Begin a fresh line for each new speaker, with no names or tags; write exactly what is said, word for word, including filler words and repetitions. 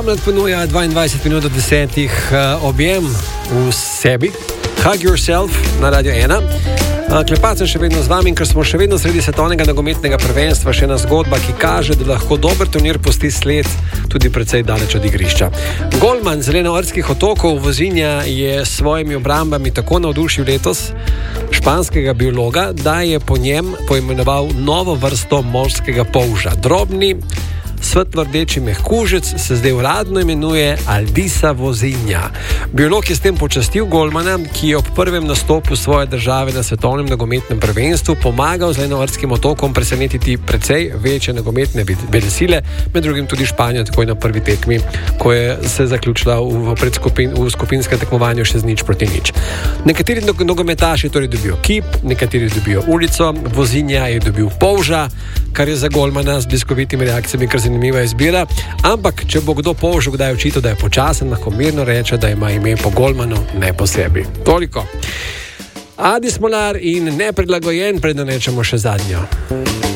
Hamlet ponuja dvaindvajset minut do desetih uh, objem v sebi. Hug Yourself na Radio ena. Klepat sem še vedno z vami, ker smo še vedno sredi svetovnega nogometnega prvenstva, še ena zgodba, ki kaže, da lahko dober turnir pusti sled tudi precej daleč od igrišča. Golman Zelenovrskih otokov Vozinja je s svojimi obrambami tako navdušil letos španskega biologa, da je po njem poimenoval novo vrsto morskega polža. Drobni, svetlo-rdeči mehkužec se zdaj uradno imenuje Aldisa Vozinja. Biolog je s tem počastil golmana, ki je ob prvem nastopu svoje države na svetovnem nogometnem prvenstvu pomagal Zelenovrtskim otokom presenetiti precej večje nogometne velesile, med drugim tudi Španijo, takoj na prvi tekmi, ko je se zaključila v, predskupin, v skupinskem tekmovanju še z nič proti nič. Nekateri nogometaši torej dobijo kip, nekateri dobijo ulico, Vozinja je dobil polža, kar je za golmana z bliskovitimi reakcijami kar zanimiva izbira, ampak če bo kdo polžu kdaj očital, da je počasen, lahko mirno reče, da ima ime po golmanu, ne po sebi. Toliko. Adi Smolar in Neprilagojen, predno rečemo še zadnjo.